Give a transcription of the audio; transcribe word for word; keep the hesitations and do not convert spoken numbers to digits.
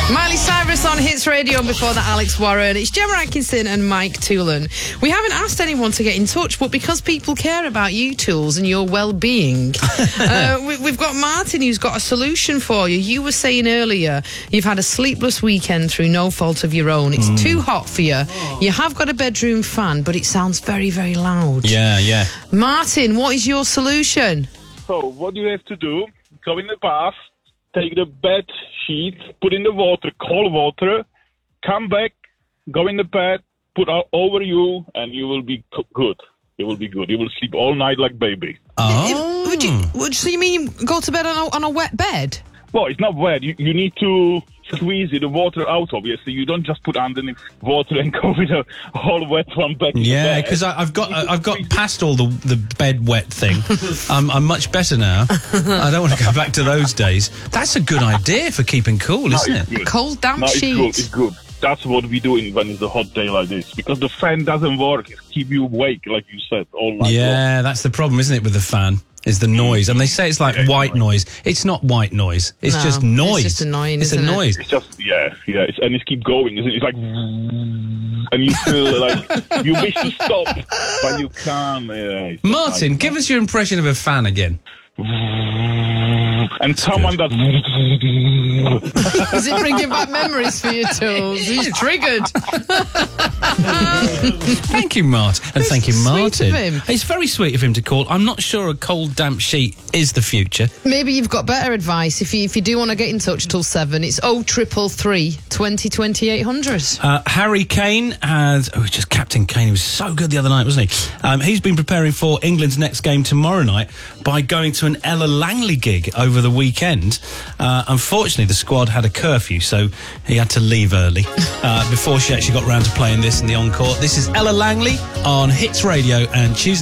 Miley Cyrus on Hits Radio, and before that Alex Warren. It's Gemma Atkinson and Mike Toolan. We haven't asked anyone to get in touch, but because people care about you, Tools, and your well-being, uh, we, we've got Martin who's got a solution for you. You were saying earlier you've had a sleepless weekend through no fault of your own. It's mm. too hot for you. You have got a bedroom fan, but it sounds very, very loud. Yeah, yeah. Martin, what is your solution? So what you have to do, go in the bath, take the bed sheet, put in the water, cold water, come back, go in the bed, put out over you, and you will be co- good. You will be good. You will sleep all night like baby. Oh. Would you, would, so you mean you go to bed on a, on a wet bed? Well, it's not wet. You, you need to squeeze the water out, obviously. You don't just put underneath water and go with a whole wet one back in Yeah, the bed. because I've got uh, I've got past all the the bed wet thing. I'm I'm much better now. I don't want to go back to those days. That's a good idea for keeping cool, isn't no, it? Good. Cold damp no, it's sheet. Good, it's good. That's what we do in, when it's a hot day like this. Because the fan doesn't work. It keeps you awake, like you said, all night Yeah, long. That's the problem, isn't it, with the fan? Is the noise. And they say it's like Yeah, white annoying. noise. It's not white noise. It's No, just noise. it's just annoying, It's isn't a it? noise. It's just, yeah, yeah. It's, and it keeps going, isn't it? It's like, and you feel like, you wish to stop, but you can't. Yeah, it's just Martin, like, give us your impression of a fan again. and someone that Is it bringing back memories for you, Tools? He's triggered. Thank you, Martin. And It's thank you, sweet Martin. of him. It's very sweet of him to call. I'm not sure a cold, damp sheet is the future. Maybe you've got better advice. If you if you do want to get in touch till seven, it's oh triple three twenty twenty eight hundred. Uh, Harry Kane has... Oh, just Captain Kane. He was so good the other night, wasn't he? Um, he's been preparing for England's next game tomorrow night by going to an Ella Langley gig over the weekend. Uh, unfortunately, the squad had a curfew, so he had to leave early uh, before she actually got round to playing this in the encore. This is Ella Langley on Hits Radio and Tuesday.